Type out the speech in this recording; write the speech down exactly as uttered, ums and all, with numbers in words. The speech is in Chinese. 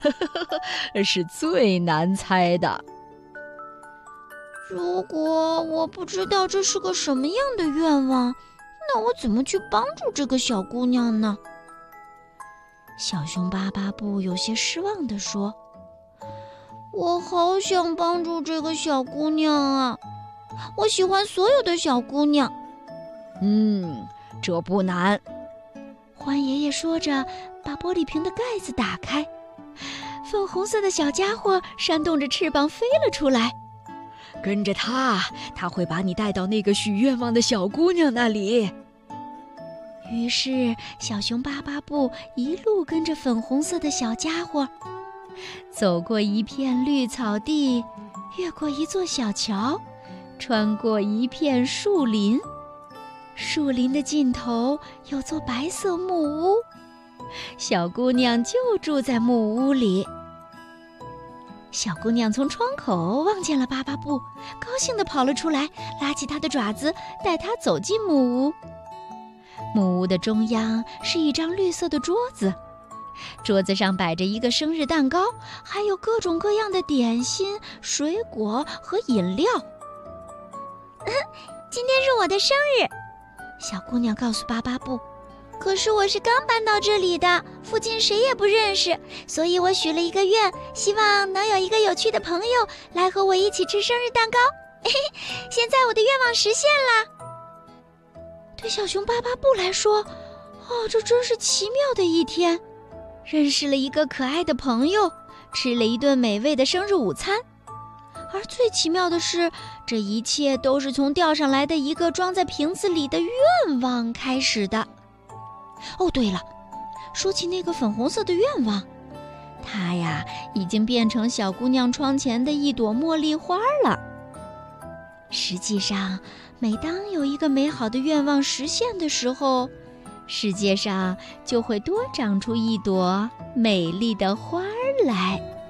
是最难猜的。 如果我不知道这是个什么样的愿望，那我怎么去帮助这个小姑娘呢？小熊巴巴布有些失望地说：“我好想帮助这个小姑娘啊！我喜欢所有的小姑娘。” 嗯，这不难。 獾爷爷说着，把玻璃瓶的盖子打开，粉红色的小家伙扇动着翅膀飞了出来。 跟着他，他会把你带到那个许愿望的小姑娘那里。 于是，小熊巴巴布一路跟着粉红色的小家伙，走过一片绿草地，越过一座小桥，穿过一片树林。树林的尽头有座白色木屋，小姑娘就住在木屋里。小姑娘从窗口望见了巴巴布，高兴地跑了出来，拉起她的爪子，带她走进木屋。木屋的中央是一张绿色的桌子，桌子上摆着一个生日蛋糕，还有各种各样的点心、水果和饮料。今天是我的生日，小姑娘告诉巴巴布。可是我是刚搬到这里的，附近谁也不认识，所以我许了一个愿，希望能有一个有趣的朋友来和我一起吃生日蛋糕。嘿嘿，现在我的愿望实现了。对小熊巴巴布来说，哦，这真是奇妙的一天，认识了一个可爱的朋友，吃了一顿美味的生日午餐。而最奇妙的是，这一切都是从钓上来的一个装在瓶子里的愿望开始的。哦，对了，说起那个粉红色的愿望，它呀已经变成小姑娘窗前的一朵茉莉花了。实际上，每当有一个美好的愿望实现的时候，世界上就会多长出一朵美丽的花儿来。